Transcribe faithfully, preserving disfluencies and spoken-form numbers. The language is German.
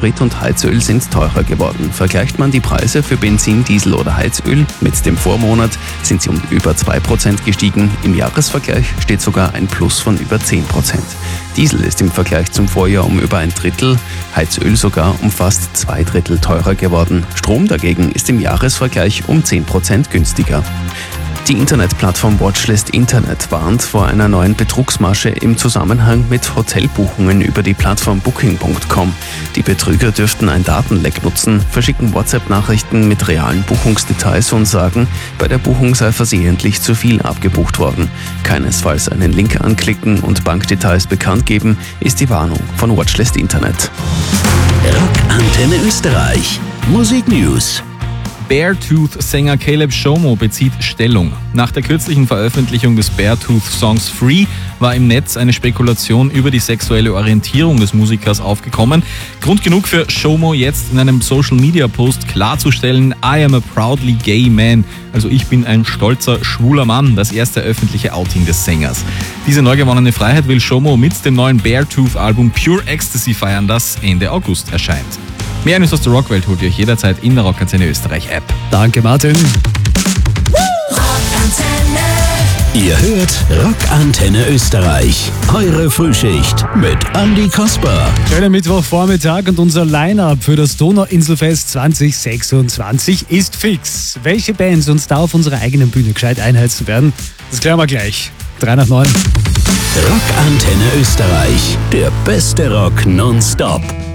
Sprit und Heizöl sind teurer geworden. Vergleicht man die Preise für Benzin, Diesel oder Heizöl mit dem Vormonat, sind sie um über zwei Prozent gestiegen. Im Jahresvergleich steht sogar ein Plus von über zehn Prozent. Diesel ist im Vergleich zum Vorjahr um über ein Drittel, Heizöl sogar um fast zwei Drittel teurer geworden. Strom dagegen ist im Jahresvergleich um zehn Prozent günstiger. Die Internetplattform Watchlist Internet warnt vor einer neuen Betrugsmasche im Zusammenhang mit Hotelbuchungen über die Plattform Booking Punkt com. Die Betrüger dürften ein Datenleck nutzen, verschicken WhatsApp-Nachrichten mit realen Buchungsdetails und sagen, bei der Buchung sei versehentlich zu viel abgebucht worden. Keinesfalls einen Link anklicken und Bankdetails bekannt geben, ist die Warnung von Watchlist Internet. Rockantenne Österreich. Musik News. Beartooth-Sänger Caleb Shomo bezieht Stellung. Nach der kürzlichen Veröffentlichung des Beartooth-Songs Free war im Netz eine Spekulation über die sexuelle Orientierung des Musikers aufgekommen. Grund genug für Shomo jetzt in einem Social-Media-Post klarzustellen, I am a proudly gay man. Also ich bin ein stolzer, schwuler Mann, das erste öffentliche Outing des Sängers. Diese neu gewonnene Freiheit will Shomo mit dem neuen Beartooth-Album Pure Ecstasy feiern, das Ende August erscheint. Mehr News aus der Rockwelt holt ihr euch jederzeit in der Rockantenne Österreich App. Danke, Martin. Ihr hört Rockantenne Österreich. Eure Frühschicht mit Andi Kasper. Schönen Mittwochvormittag und unser Line-Up für das Donauinselfest zwanzig sechsundzwanzig ist fix. Welche Bands uns da auf unserer eigenen Bühne gescheit einheizen werden, das klären wir gleich. drei nach neun. Rockantenne Österreich. Der beste Rock nonstop.